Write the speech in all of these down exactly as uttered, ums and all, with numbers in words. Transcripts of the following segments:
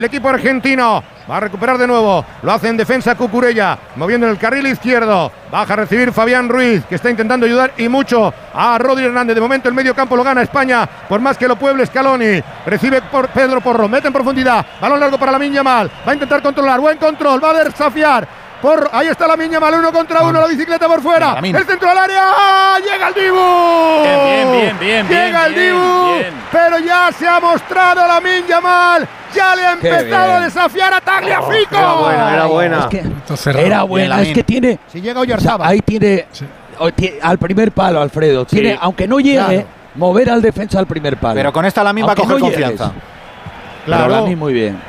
El equipo argentino va a recuperar de nuevo. Lo hace en defensa Cucurella, moviendo en el carril izquierdo. Baja a recibir Fabián Ruiz, que está intentando ayudar y mucho a Rodri Hernández. De momento el medio campo lo gana España, por más que lo pueble Scaloni. Recibe por Pedro Porro, mete en profundidad. Balón largo para Lamine Yamal. Va a intentar controlar, buen control, va a desafiar. Por, ahí está Lamine Yamal, uno contra uno, la bicicleta por fuera. Bien, el centro al área. ¡Ah! ¡Llega el Dibu! Bien, bien, bien, bien. Llega bien, el Dibu, bien. pero ya se ha mostrado Lamine Yamal. Ya le ha empezado a desafiar a Tagliafico. Oh, era buena, era buena. Es que era buena, es que tiene. Si llega Oyarzábal. O sea, ahí tiene, sí. Al primer palo, Alfredo. Sí. Tiene, aunque no llegue, claro, mover al defensa al primer palo. Pero con esta Lamine va a coger no confianza. Llegues. Claro. Pero Lamine muy bien.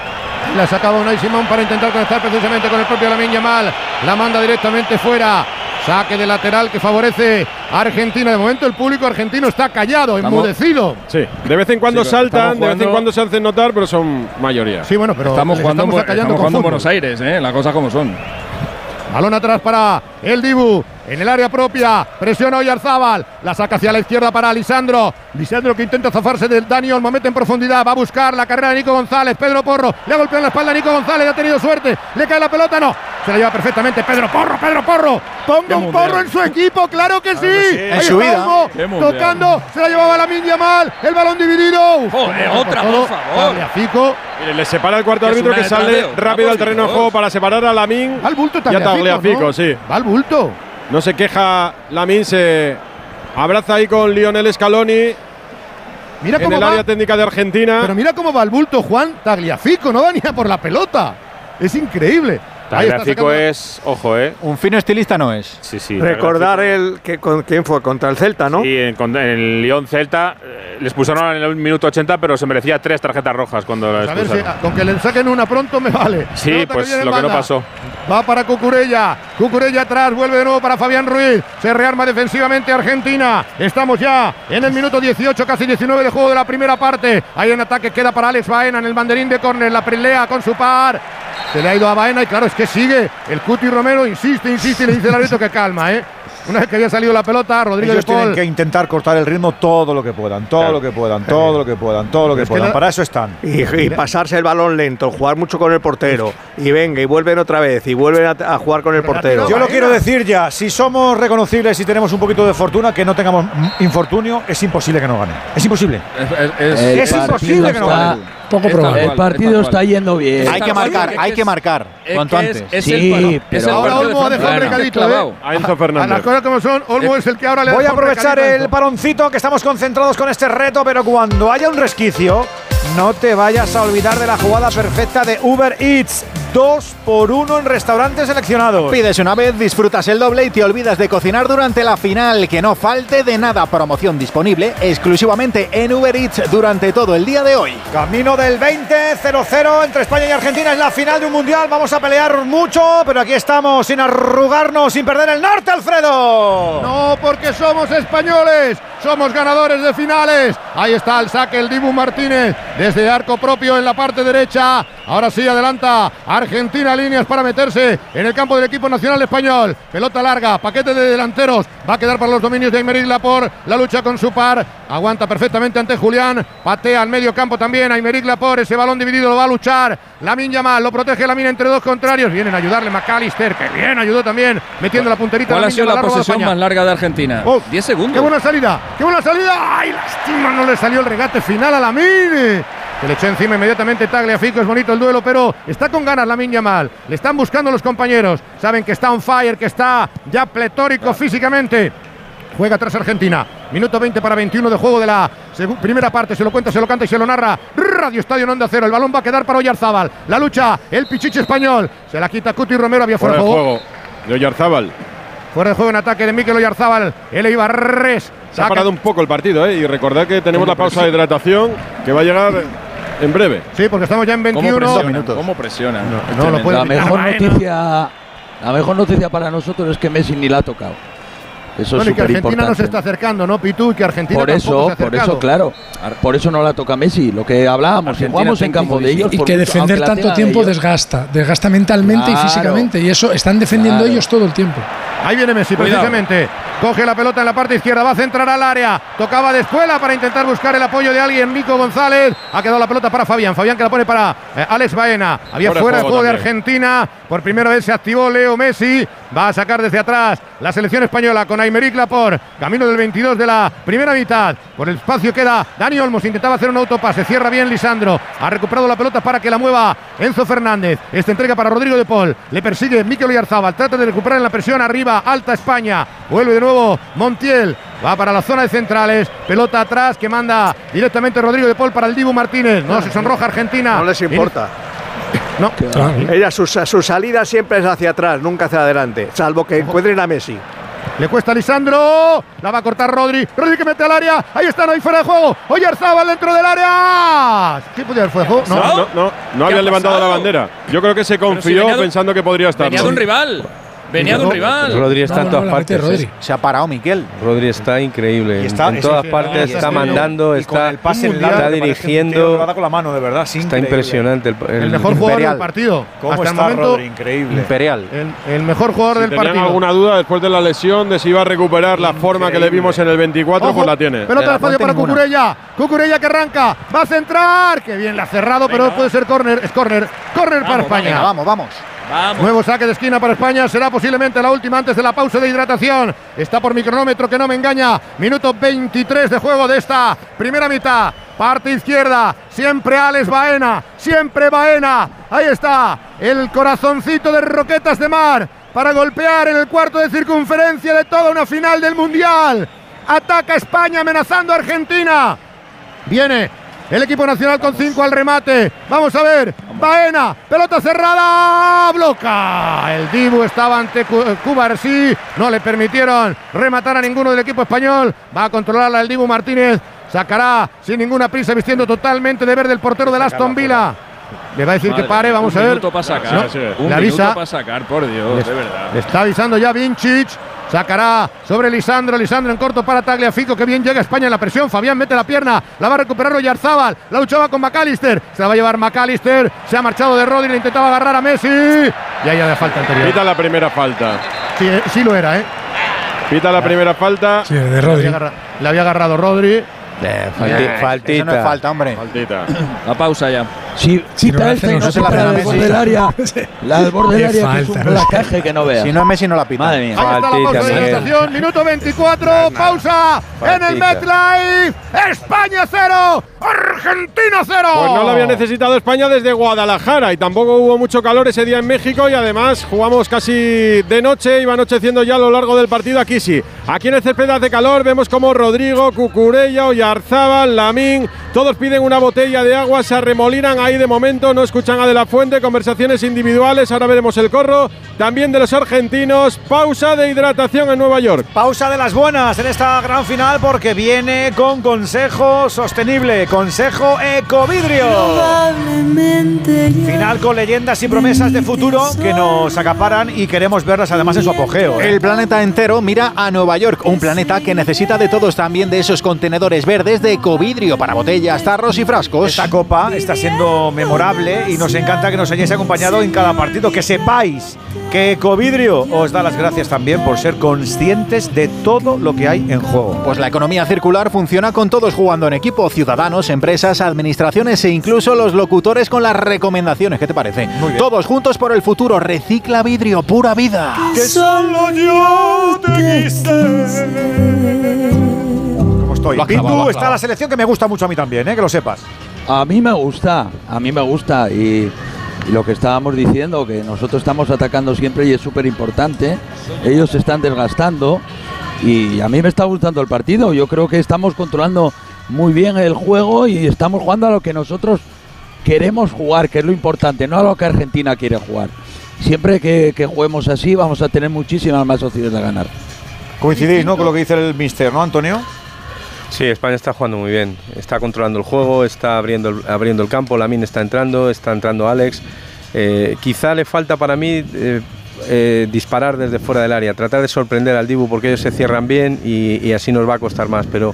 La sacaba Unai Simón para intentar conectar precisamente con el propio Lamine Yamal. La manda directamente fuera. Saque de lateral que favorece a Argentina. De momento el público argentino está callado, enmudecido. Sí, de vez en cuando sí, saltan, jugando, de vez en cuando se hacen notar, pero son mayoría. Sí, bueno, pero estamos jugando, estamos en, estamos jugando en Buenos Aires, ¿eh? Las cosas como son. Balón atrás para el Dibu, en el área propia, presiona Oyarzábal, la saca hacia la izquierda para Lisandro, Lisandro que intenta zafarse del Dani Olmo, mete en profundidad, va a buscar la carrera de Nico González, Pedro Porro, le ha golpeado en la espalda a Nico González, ha tenido suerte, le cae la pelota, no, se la lleva perfectamente Pedro Porro, Pedro Porro, ponga un porro en su equipo, claro que sí, claro que sí. En su vida, Olmo, tocando, se la llevaba Lamine Yamal, el balón dividido, joder, otra, por favor. Tagliafico. Mire, le separa el cuarto árbitro que sale rápido al terreno de juego para separar a Lamine. Al bulto y a Tagliafico, ¿no? Sí. Va al bulto. No se queja Lamine, se abraza ahí con Lionel Scaloni. Mira en cómo el va. área técnica de Argentina. Pero mira cómo va al bulto Juan Tagliafico, no va ni a por la pelota. Es increíble. Tagliafico es, ojo, eh. Un fino estilista no es. Sí, sí. Recordar el que con quién fue contra el Celta, ¿no? Sí, en, en el Lyon Celta eh, le expulsaron en el minuto ochenta, pero se merecía tres tarjetas rojas cuando lo expulsaron. A ver si con que le saquen una pronto me vale. Sí, Pelota pues que lo que no pasó. Va para Cucurella, Cucurella atrás, vuelve de nuevo para Fabián Ruiz, se rearma defensivamente Argentina, estamos ya en el minuto dieciocho, casi diecinueve de juego de la primera parte, hay un ataque, queda para Alex Baena en el banderín de córner, la pelea con su par, se le ha ido a Baena y claro, es que sigue, el Cuti Romero insiste, insiste y le dice al árbitro que calma, ¿eh? Una vez que había salido la pelota, Rodrigo Ellos de Paul. tienen que intentar cortar el ritmo todo lo que puedan, todo claro. lo que puedan, todo lo que puedan, todo lo que puedan. Que Para eso están. Y, y pasarse el balón lento, jugar mucho con el portero. Y venga, y vuelven otra vez, y vuelven a, a jugar con el portero. Yo lo quiero decir ya, si somos reconocibles y tenemos un poquito de fortuna, que no tengamos infortunio, es imposible que nos ganen. Es imposible. Es, es, es imposible que nos ganen. Poco probable. El partido está yendo bien. Hay que marcar, hay que marcar. Cuanto antes. Es sí, pero ahora Olmo ha dejado un recadito, ¿eh? A Enzo Fernández. A las cosas como son, Olmo es el que ahora le Voy a aprovechar el baloncito, que estamos concentrados con este reto, pero cuando haya un resquicio, no te vayas a olvidar de la jugada perfecta de Uber Eats. Dos por uno en restaurantes seleccionados. Pides una vez, disfrutas el doble y te olvidas de cocinar durante la final. Que no falte de nada. Promoción disponible exclusivamente en Uber Eats durante todo el día de hoy. Camino del veinte cero cero entre España y Argentina. Es la final de un mundial. Vamos a pelear mucho, pero aquí estamos sin arrugarnos, sin perder el norte, Alfredo. No, porque somos españoles. Somos ganadores de finales. Ahí está el saque, el Dibu Martínez. Desde arco propio en la parte derecha. Ahora sí, adelanta Argentina, líneas para meterse en el campo del equipo nacional español. Pelota larga, paquete de delanteros. Va a quedar para los dominios de Aymeric Laporte. La lucha con su par. Aguanta perfectamente ante Julián. Patea al medio campo también Aymeric Laporte. Ese balón dividido lo va a luchar Lamine Yamal. Lo protege Lamine entre dos contrarios. Vienen a ayudarle McAllister, que bien ayudó también, metiendo la punterita. ¿Cuál ha sido la posesión más larga de Argentina? Oh, diez segundos. ¡Qué buena salida! ¡Qué buena salida! ¡Ay, lástima! No le salió el regate final a Lamine. Se le echó encima inmediatamente Tagliafico. Es bonito el duelo, pero está con ganas Lamine Yamal. Le están buscando los compañeros. Saben que está on fire, que está ya pletórico claro. físicamente. Juega tras Argentina. Minuto veinte para veintiuno de juego de la primera parte. Se lo cuenta, se lo canta y se lo narra Radio Estadio en Onda Cero. El balón va a quedar para Oyarzábal. La lucha, el pichichi español. Se la quita Cuti Romero. Había fuera de juego. juego de Oyarzábal. Fuera de juego en ataque de Mikel Oyarzábal. El Ibarres. Se ha parado un poco el partido, ¿eh? Y recordad que tenemos la pausa de hidratación que va a llegar en breve. Sí, porque estamos ya en veintiuno ¿Cómo minutos. ¿Cómo presiona? No, no lo puede la mejor noticia, la mejor noticia para nosotros es que Messi ni la ha tocado. Eso bueno, es y que Argentina importante. no se está acercando, ¿no, Pitu? Y que Argentina por eso, se ha por eso, claro. Por eso no la toca Messi. Lo que hablábamos, si jugamos en campo de ellos. Y que defender mucho, tanto tiempo de desgasta, desgasta mentalmente claro. y físicamente. Y eso están defendiendo claro. ellos todo el tiempo. Ahí viene Messi, Cuidado. precisamente. Coge la pelota en la parte izquierda, va a centrar al área. Tocaba de espuela para intentar buscar el apoyo de alguien. Nico González. Ha quedado la pelota para Fabián. Fabián que la pone para eh, Alex Baena. Había fuera de juego, juego de Argentina. Por primera vez se activó Leo Messi. Va a sacar desde atrás la selección española con Aymeric Laporte. Camino del veintidós de la primera mitad. Por el espacio queda Dani Olmos. Intentaba hacer un autopase. Cierra bien Lisandro. Ha recuperado la pelota para que la mueva Enzo Fernández. Esta entrega para Rodrigo de Paul. Le persigue Mikel Oyarzabal. Trata de recuperar en la presión arriba. Alta España. Vuelve de nuevo Montiel. Va para la zona de centrales. Pelota atrás que manda directamente Rodrigo de Paul para el Dibu Martínez. No se sonroja Argentina. No les importa. No. Ella, su, su salida siempre es hacia atrás, nunca hacia adelante, salvo que encuentren a Messi. Le cuesta a Lisandro. La va a cortar Rodri. Rodri que mete al área. Ahí está, no hay fuera de juego. Oyarzabal dentro del área. ¿Qué podía haber fuera de juego? No, no, no, no, no había levantado la bandera. Yo creo que se confió si pensando de, que podría estar. Venía de un rival. Venía de un rival. Rodri está no, en todas no, partes. Rodri. Se ha parado Miquel. Rodri está increíble. Está, en todas es, partes está, está mandando, está, está está dirigiendo. Con la mano, de verdad, está impresionante. El, el, el mejor jugador del partido. ¿Cómo hasta está el momento, Rodri? Increíble. Imperial. El, el mejor jugador si del partido. ¿Tenían alguna duda después de la lesión de si iba a recuperar la Increíble. forma que le vimos en el veinticuatro? Ojo, pues la tiene. Pelota de espacio para Cucurella. Cucurella que arranca. Va a centrar. Que bien la ha cerrado, Venga. pero puede ser córner. Es córner. Córner para España. Venga, vamos, vamos. Vamos. Nuevo saque de esquina para España, será posiblemente la última antes de la pausa de hidratación. Está por mi cronómetro que no me engaña. Minuto veintitrés de juego de esta primera mitad. Parte izquierda, siempre Alex Baena, siempre Baena. Ahí está, el corazoncito de Roquetas de Mar para golpear en el cuarto de circunferencia de toda una final del Mundial. Ataca España amenazando a Argentina. Viene el equipo nacional con cinco al remate. Vamos a ver. Baena. Pelota cerrada. Bloca. El Dibu estaba ante Cubarsí. No le permitieron rematar a ninguno del equipo español. Va a controlarla el Dibu Martínez. Sacará sin ninguna prisa, vistiendo totalmente de verde el portero del Aston Villa. Le va a decir Madre, que pare, vamos a ver. Un minuto para sacar. No, sí, un le avisa. minuto para sacar, por Dios, le, de verdad. Le está avisando ya Vincic. Sacará sobre Lisandro. Lisandro en corto para Tagliafico. Que bien llega España en la presión. Fabián mete la pierna. La va a recuperar Oyarzabal. La luchaba con McAllister. Se la va a llevar McAllister. Se ha marchado de Rodri. Le intentaba agarrar a Messi. Y ahí había falta anterior. Pita la primera falta. Sí, sí lo era, ¿eh? Pita la primera falta. Sí, de Rodri. Le había agarrado, le había agarrado Rodri. Eh, falti, eh, faltita. Eso no es falta, hombre. Faltita. La pausa ya. Si, si no esta y no se la pega del borde del área. La del borde del área que es un placaje que no vea. Si no es Messi no la pita. Madre mía. Ahí está la pausa de hidratación. Minuto veinticuatro. Pausa en el MetLife. España cero. Argentina cero. Pues no lo había necesitado España desde Guadalajara y tampoco hubo mucho calor ese día en México y además jugamos casi de noche, iba anocheciendo ya a lo largo del partido. Aquí sí, aquí en el césped hace calor, vemos como Rodrigo, Cucurella, Oyarzabal, Lamín, todos piden una botella de agua, se arremolinan ahí de momento, no escuchan a De La Fuente, conversaciones individuales, ahora veremos el corro también de los argentinos. Pausa de hidratación en Nueva York. Pausa de las buenas en esta gran final porque viene con consejo sostenible, consejo Ecovidrio. Final con leyendas y promesas de futuro que nos acaparan y queremos verlas además en su apogeo. El planeta entero mira a Nueva York, un planeta que necesita de todos, también de esos contenedores verdes de Ecovidrio para botellas, tarros y frascos. Esta copa está siendo memorable y nos encanta que nos hayáis acompañado en cada partido. Que sepáis que Ecovidrio os da las gracias también por ser conscientes de todo lo que hay en juego. Pues la economía circular funciona con todos jugando en equipo, ciudadanos, empresas, administraciones e incluso los locutores con las recomendaciones. ¿Qué te parece? Todos juntos por el futuro. Recicla vidrio, pura vida. Que solo yo te quise. ¿Cómo estoy? Pintu, está la selección que me gusta mucho a mí también, ¿eh? Que lo sepas. A mí me gusta, a mí me gusta y, y lo que estábamos diciendo, que nosotros estamos atacando siempre y es súper importante. Ellos se están desgastando y a mí me está gustando el partido. Yo creo que estamos controlando muy bien el juego y estamos jugando a lo que nosotros queremos jugar, que es lo importante, no a lo que Argentina quiere jugar. Siempre que, que juguemos así vamos a tener muchísimas más opciones de ganar. Coincidís, ¿no?, con lo que dice el míster, ¿no, Antonio? Sí, España está jugando muy bien, está controlando el juego, está abriendo el, abriendo el campo, Lamine está entrando, está entrando Alex. Eh, quizá le falta para mí eh, eh, disparar desde fuera del área, tratar de sorprender al Dibu porque ellos se cierran bien y, y así nos va a costar más, pero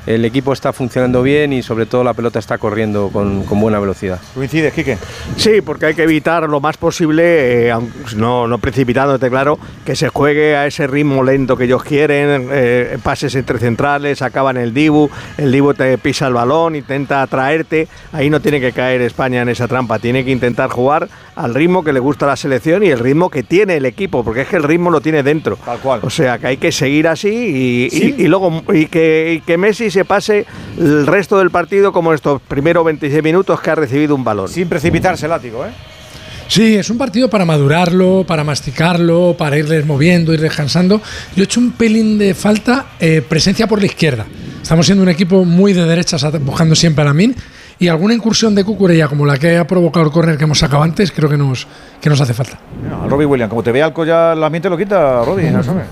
el equipo está funcionando bien y sobre todo la pelota está corriendo con, con buena velocidad. ¿Coincides, Quique? Sí, porque hay que evitar lo más posible, eh, no, no precipitándote, claro, que se juegue a ese ritmo lento que ellos quieren, eh, pases entre centrales, acaban el Dibu, el Dibu te pisa el balón, intenta atraerte, ahí no tiene que caer España en esa trampa, tiene que intentar jugar al ritmo que le gusta a la selección y el ritmo que tiene el equipo, porque es que el ritmo lo tiene dentro. Tal cual. O sea, que hay que seguir así y, ¿Sí? y, y luego y que, y que Messi se pase el resto del partido como estos primeros veintiséis minutos que ha recibido un balón. Sin precipitarse, látigo, ¿eh? Sí, es un partido para madurarlo, para masticarlo, para irles moviendo, ir descansando. Yo he hecho un pelín de falta eh, presencia por la izquierda. Estamos siendo un equipo muy de derechas, buscando siempre a Lamine. Y alguna incursión de Cucurella como la que ha provocado el córner que hemos sacado antes, creo que nos, que nos hace falta. Mira, Robbie Williams, como te vea Alco ya la mente lo quita, Robbie, ¿no sabes?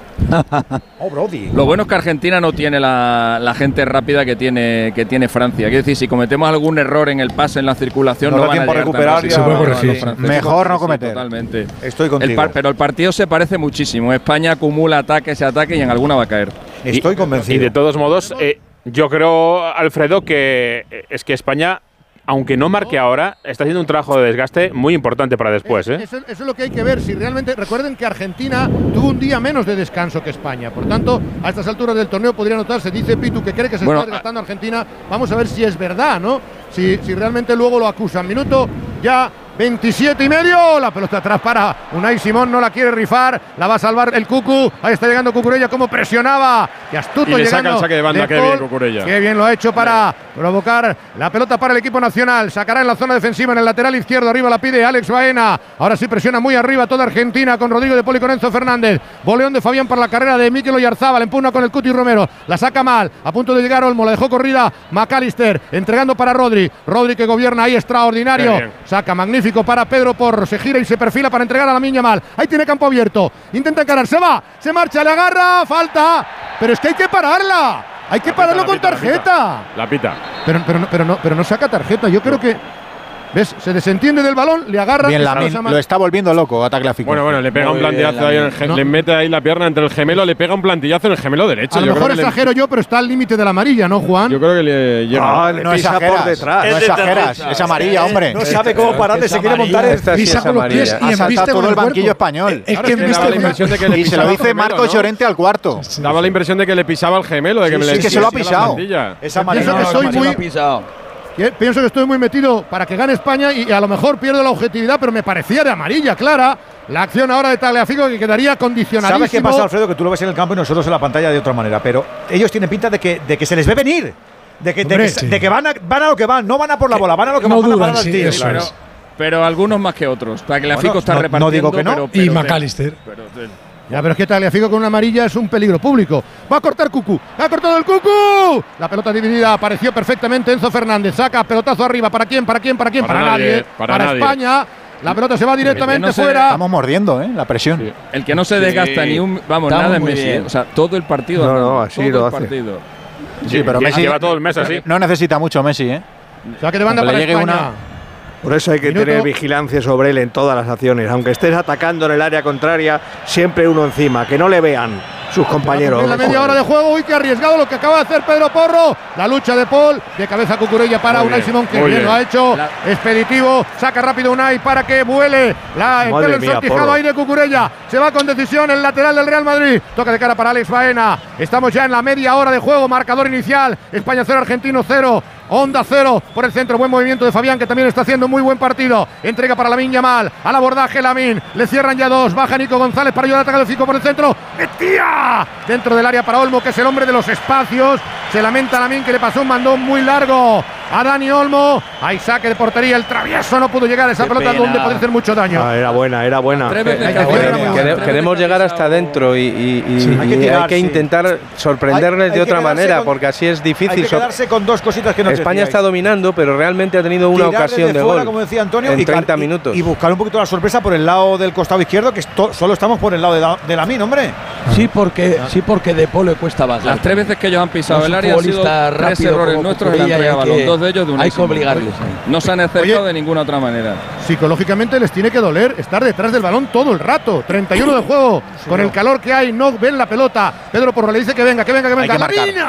Oh, Brody. Lo bueno es que Argentina no tiene la, la gente rápida que tiene, que tiene Francia. Quiero decir, si cometemos algún error en el pase, en la circulación, no, no da van a tiempo a llegar recuperar. tan Ya, se puede rápido a corregir. los franceses. Mejor no Sí, cometer. Totalmente. Estoy contigo. El par, pero el partido se parece muchísimo. España acumula ataque, ese ataque y en alguna va a caer. Estoy y, convencido. Y de todos modos, eh, yo creo, Alfredo, que eh, es que España, aunque no marque ahora, está haciendo un trabajo de desgaste muy importante para después. ¿eh? Eso, eso es lo que hay que ver. Si realmente, recuerden que Argentina tuvo un día menos de descanso que España. Por tanto, a estas alturas del torneo podría notarse, dice Pitu, que cree que se Bueno, está desgastando Argentina. Vamos a ver si es verdad, ¿no? Si, si realmente luego lo acusan. Minuto ya veintisiete y medio. La pelota atrás para Unai Simón, no la quiere rifar. La va a salvar el Cucu. Ahí está llegando Cucurella, como presionaba. Qué astuto Y le llegando. saca el saque de banda, de qué Paul. bien Cucurella. Qué bien lo ha hecho para provocar la pelota para el equipo nacional. Sacará en la zona defensiva, en el lateral izquierdo. Arriba la pide Alex Baena. Ahora sí presiona muy arriba toda Argentina con Rodrigo de Pol y con Enzo Fernández. Boleón de Fabián para la carrera de Mikel Oyarzabal. Empuna con el Cuti Romero. La saca mal. A punto de llegar Olmo. La dejó corrida McAllister. Entregando para Rodri. Rodri que gobierna ahí extraordinario. Saca magnífico para Pedro Porro. Se gira y se perfila para entregar a Lamine Yamal. Ahí tiene campo abierto. Intenta encarar. Se va. Se marcha. Le agarra. Falta. Pero es que hay que pararla. Hay que La pararlo pita, con la pita, tarjeta. La pita. Pero, pero, no- pero, no, pero no saca tarjeta. Yo creo que. ¿Ves? Se desentiende del balón, le agarra. Bien, esa Lamine, cosa mal- lo está volviendo loco a Tagliafico. Bueno, bueno, le pega Muy un plantillazo bien, ahí, en el gem- No. le mete ahí la pierna entre el gemelo, le pega un plantillazo en el gemelo derecho. A lo Yo mejor creo que le- exagero yo, pero está al límite de la amarilla, ¿no, Juan? Yo creo que le llega. Ah, le no pisa exageras, por detrás. no exageras, es amarilla, hombre. No sabe cómo pararle, Es se quiere montar amarilla. en Esta sí Pisa es con los pies amarilla. y Ha embiste saltado con todo el cuerpo. banquillo español. Es Claro, que es que embiste daba la con el impresión de cuerpo. que le Y se lo pisaba dice el gemelo, Marcos ¿no? Llorente al cuarto. Daba la impresión de que le pisaba el gemelo, de que Sí, me sí, le es que se lo ha pisaba la pisado. plantilla. Es Pienso amarilla. que soy se lo muy- ha pisado. Que- Pienso que estoy muy metido para que gane España y a lo mejor pierdo la objetividad, pero me parecía de amarilla clara. La acción ahora de Tagliafico que quedaría condicionadísimo. ¿Sabes qué pasa, Alfredo? Que tú lo ves en el campo y nosotros en la pantalla de otra manera. Pero ellos tienen pinta de que, de que se les ve venir. De que, de Hombre, que, sí. de que van, a, van a lo que van. No van a por la bola, van a lo que No van, van a dudan, parar al sí, tiro. eso Claro. es. Pero algunos más que otros. Tagliafico Bueno, está no- no repartiendo. digo que no. pero- Y pero- McAllister. pero- Ya, pero es que Tagliafico con una amarilla es un peligro público. Va a cortar Cucu. Ha cortado el Cucu. La pelota dividida. Apareció perfectamente Enzo Fernández. Saca pelotazo arriba. ¿Para quién? ¿Para quién? ¿Para quién? Para Para, nadie, nadie. para Para, nadie. España. La pelota se va directamente no se- fuera. Estamos mordiendo, ¿eh? La presión. El que no se desgasta ni un. Vamos, Estamos nada en muy Messi. bien. ¿eh? O sea, todo el partido. No, andando, no, así todo lo el hace. partido. Sí, pero Lle- Messi lleva todo el mes así. no necesita mucho Messi, ¿eh? Saque de banda Aunque para le llegue España. una- Por eso hay que Minuto. tener vigilancia sobre él en todas las acciones. Aunque estés atacando en el área contraria, siempre uno encima. Que no le vean sus compañeros. En la media hora de juego, uy, qué arriesgado lo que acaba de hacer Pedro Porro. La lucha de Paul, de cabeza Cucurella para Muy Unai bien, Simón, que muy bien lo bien. ha hecho. La- Expeditivo, saca rápido Unai para que vuele. La Madre el mía, sortijado Porro. ahí de Cucurella. Se va con decisión el lateral del Real Madrid. Toca de cara para Alex Baena. Estamos ya en la media hora de juego, marcador inicial. España cero, Argentino cero. Onda cero por el centro, buen movimiento de Fabián, que también está haciendo muy buen partido. Entrega para Lamine Yamal, al abordaje Lamine, le cierran ya dos, baja Nico González para ayudar a Tagliafico por el centro, ¡metía! Dentro del área para Olmo, que es el hombre de los espacios. Se lamenta Lamine, que le pasó un mandón muy largo a Dani Olmo. Hay saque de portería, el travieso no pudo llegar a esa Qué pelota pena. donde puede hacer mucho daño. Ah, era buena, era buena. Tres veces Hay que que ha hacer pisado- una Quere- tres veces queremos que ha llegar hasta pisado- adentro y, y- y- Sí, hay que y tirar, que sí. intentar sorprenderles Hay- hay de que otra quedarse manera, con- porque así es Hay difícil. que So- quedarse con dos cositas que nos España decíais. está dominando, pero realmente ha tenido una Tirar ocasión desde de fuera, gol como decía Antonio, en y car- treinta y- minutos. Y buscar un poquito la sorpresa por el lado del costado izquierdo, que esto- solo estamos por el lado de, la, de Lamine, hombre. Sí, porque, sí, porque De Paul le cuesta bajar. Las tres veces que ellos han pisado No es el un área han sido futbolista tres rápido errores como nuestros en la Cucurella y entrega de hay balón. que- Dos de ellos de un hay que obligarles. No se han acercado Oye, de ninguna otra manera. Psicológicamente les tiene que doler estar detrás del balón todo el rato. treinta y uno de juego, con el calor que hay, no ven la pelota. Pedro Porro le dice que venga, que venga, que venga. que marcar. ¡Lamine!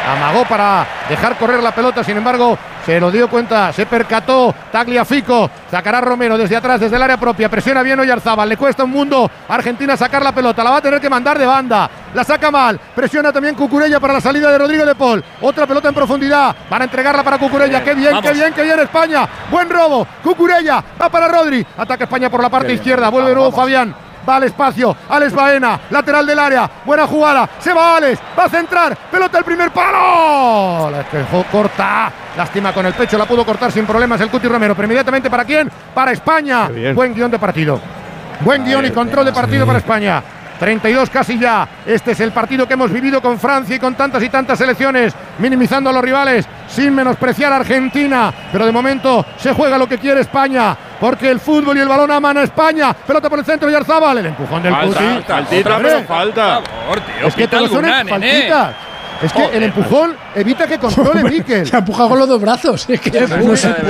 amagó para dejar correr la pelota, sin embargo, se lo dio cuenta, se percató Tagliafico, sacará Romero desde atrás, desde el área propia, presiona bien Oyarzábal, le cuesta un mundo a Argentina sacar la pelota, la va a tener que mandar de banda, la saca mal, presiona también Cucurella para la salida de Rodrigo de Paul, otra pelota en profundidad, van a entregarla para Cucurella, qué bien, qué bien, qué bien España, buen robo, Cucurella, va para Rodri, ataca España por la parte izquierda, vuelve de nuevo Fabián. Va al espacio, Alex Baena, lateral del área, buena jugada, se va Alex, va a centrar, pelota el primer palo, la despejó corta, lástima con el pecho, la pudo cortar sin problemas el Cuti Romero, pero inmediatamente ¿para quién? Para España, buen guión de partido, buen guión y control de partido para España. treinta y dos casi ya, este es el partido que hemos vivido con Francia y con tantas y tantas selecciones, minimizando a los rivales, sin menospreciar a Argentina, pero de momento se juega lo que quiere España, porque el fútbol y el balón aman a España, pelota por el centro y Oyarzábal, el empujón del Cuti. Faltita, pero falta. Es que todos son faltitas. Es que el empujón evita que controle Mikel. Se ha empujado con los dos brazos. Es que es no se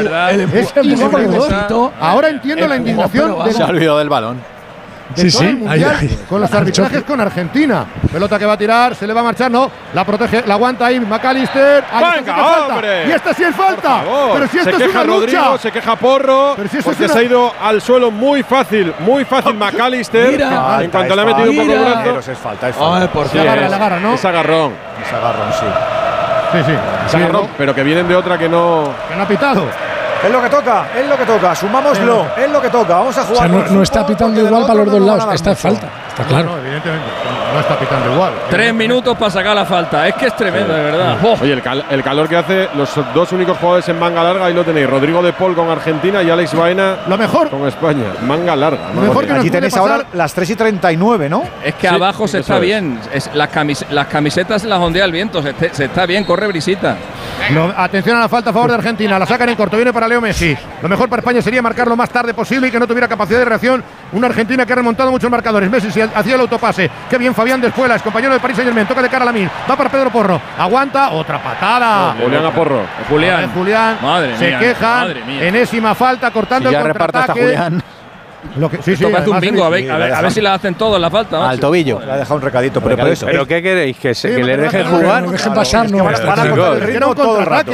Ahora entiendo la indignación. Se ha olvidado del balón. De sí, todo sí. El mundial, ay, ay. Con los arbitrajes con Argentina. Pelota que va a tirar, se le va a marchar, no. La protege, la aguanta ahí McAllister. ¡Venga, hombre! Y esta sí es falta. Pero si esto se es queja una Rodrigo, lucha. Se queja Porro. Pero si eso porque es una... se ha ido al suelo muy fácil, muy fácil McAllister. Mira, en falta, cuanto le ha metido mira. un poco el brazo. Es falta, es falta. Ay, por sí, la agarra, la agarra, ¿no? Es agarrón. Es agarrón, sí. Sí, sí. Es agarrón, pero que vienen de otra que no. Que no ha pitado. Es lo que toca, es lo que toca, sumámoslo, es lo que toca, vamos a jugar. O sea, no, no está pitando igual para los dos lados, esta es falta, está claro. No, no, evidentemente, no está pitando igual. Tres minutos para sacar la falta, es que es tremendo, de verdad. Oh. Oye, el, cal el calor que hace los dos únicos jugadores en manga larga, ahí lo tenéis, Rodrigo de Paul con Argentina y Alex Baena lo mejor con España, manga larga. Lo mejor que Allí tenéis ahora las tres y treinta y nueve, ¿no? Es que sí, abajo se está es. bien, es, las, camis las camisetas las ondea el viento, se, se está bien, corre brisita. No, atención a la falta a favor de Argentina, la sacan en corto, viene para Leo Messi. Lo mejor para España sería marcar lo más tarde posible y que no tuviera capacidad de reacción. Una Argentina que ha remontado muchos marcadores. Messi hacía el autopase. Qué bien Fabián Despuela, es compañero del Paris Saint-Germain. Toca de cara a Lamine. Va para Pedro Porro. Aguanta. Otra patada. No, Julián a Porro. Julián. Julián. Madre se mía, quejan. madre mía. Enésima falta cortando si el ya contraataque. Julián. Lo que, sí, sí, Toca un bingo, a ver, a, ver, a ver si la hacen todos la falta. Al macho. tobillo. Le ha dejado un recadito, pero, pero, pero ¿qué queréis? ¿Que, se, sí, que le dejen claro, jugar? No dejen pasar, no. Van a cortar el ritmo todo el rato.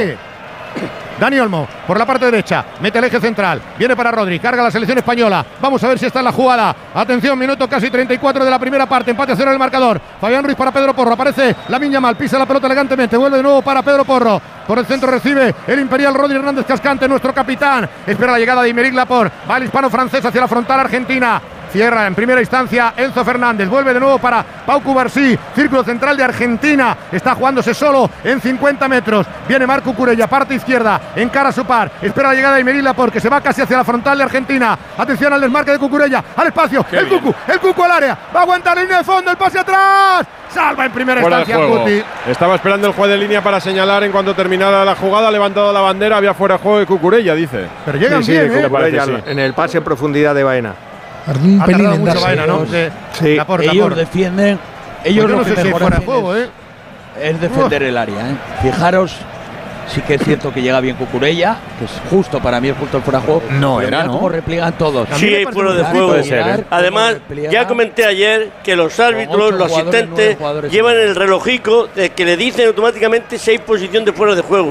Dani Olmo, por la parte derecha, mete el eje central, viene para Rodri, carga la selección española, vamos a ver si está en la jugada, atención, minuto casi treinta y cuatro de la primera parte, empate a cero en el marcador, Fabián Ruiz para Pedro Porro, aparece Lamine Yamal, pisa la pelota elegantemente, vuelve de nuevo para Pedro Porro, por el centro recibe el imperial Rodri Hernández Cascante, nuestro capitán, espera la llegada de Imeric Laporte, va el hispano-francés hacia la frontal argentina, cierra en primera instancia Enzo Fernández, vuelve de nuevo para Pau Cubarsí, círculo central de Argentina, está jugándose solo en cincuenta metros, viene Marco Cucurella, parte izquierda, encara a su par, espera la llegada de Imeric Laporte, que se va casi hacia la frontal de Argentina, atención al desmarque de Cucurella, al espacio, Qué el bien. Cucu, el Cucu al área, va a aguantar la línea de fondo, el pase atrás, salva en primera Fuera instancia Cuti. Estaba esperando el juez de línea para señalar en cuanto terminara la jugada, ha levantado la bandera, había fuera de juego de Cucurella, dice. Pero llegan sí, bien, sí, ¿eh? Cucurella, sí. En el pase en profundidad de Baena. Un Ha pelín tardado en mucho darse. Baena, ¿no? Sí. Sí. Laporte, Ellos Laporte. defienden, ellos Pues yo lo no que sé si mejor fuera de hacen juego, es, ¿eh? es defender el área. ¿eh? Fijaros, sí que es cierto que llega bien Cucurella, que es justo, para mí es justo el fuera de juego. No pero era, mirad ¿no? cómo repliegan todos. Sí, hay fuera de juego. Puede ser, ¿eh? Además, ya comenté ayer que los árbitros, los asistentes, llevan el relojico de que le dicen automáticamente si hay posición de fuera de juego.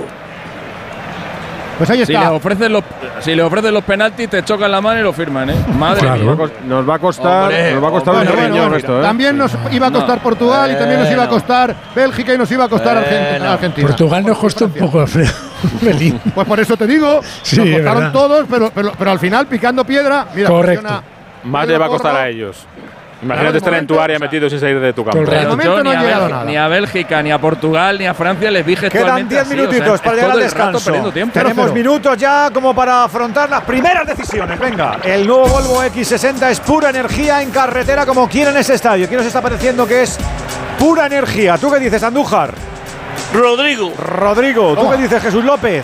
Pues ahí Si está. le ofrecen los, si le ofrecen los penaltis, te chocan la mano y lo firman, ¿eh? Madre Claro. mía. Nos va a costar, Hombre, nos va a costar Bueno, un bueno, riñón bueno, esto, ¿eh? también nos iba a costar No. Portugal y también nos iba a Bueno. costar Bélgica y nos iba a costar Argentina. Bueno. Argentina. Portugal nos costó un poco, Alfredo. Un pelín. Pues por eso te digo, Sí, nos es costaron verdad. todos, pero, pero, pero al final picando piedra. Mira, Correcto. presiona Más Pedro le va a costar Porro. a ellos. Claro, Imagínate de estar en tu momento, área o sea, metido sin salir de tu campo. todo el rato. De momento Yo no ni, ha a llegado Bélgica, nada. ni a Bélgica, ni a Portugal, ni a Francia les vi Quedan gestualmente diez así, o sea, minutitos es para llegar al todo el rato descanso. perdiendo tiempo. Tenemos cero. minutos ya como para afrontar las primeras decisiones. Venga, el nuevo Volvo equis sesenta es pura energía en carretera como quiera en ese estadio. ¿Quién nos está pareciendo que es pura energía? ¿Tú qué dices, Andújar? Rodrigo. Rodrigo, ¿tú Oh. qué dices, Jesús López?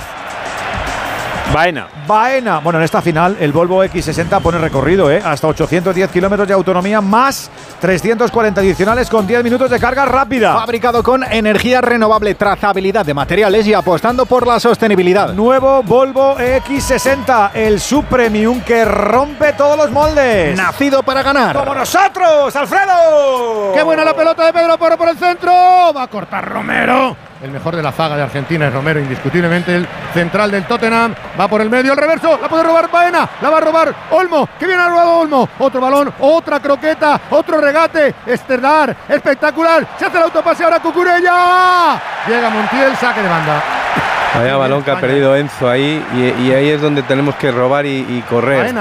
Baena. Baena. Bueno, en esta final el Volvo equis sesenta pone recorrido, ¿eh? Hasta ochocientos diez kilómetros de autonomía más trescientos cuarenta adicionales con diez minutos de carga rápida. Fabricado con energía renovable, trazabilidad de materiales y apostando por la sostenibilidad. Nuevo Volvo equis sesenta, el subpremium que rompe todos los moldes. Nacido para ganar. ¡Como nosotros, Alfredo! ¡Qué buena la pelota de Pedro Porro por el centro! Va a cortar Romero. El mejor de la zaga de Argentina es Romero, indiscutiblemente el central del Tottenham. Va por el medio, el reverso, la puede robar Baena, la va a robar Olmo. ¡Qué bien ha robado Olmo! Otro balón, otra croqueta, otro regate. Estelar, espectacular. Se hace el autopase ahora Cucurella. Llega Montiel, saque de banda. Vaya balón que ha perdido Enzo ahí y, y ahí es donde tenemos que robar y, y correr. Baena.